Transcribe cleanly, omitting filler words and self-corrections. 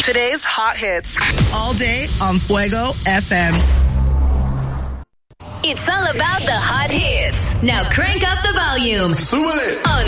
Today's hot hits. All day on Fuego FM. It's all about the hot hits. Now crank up the volume. Súbele. On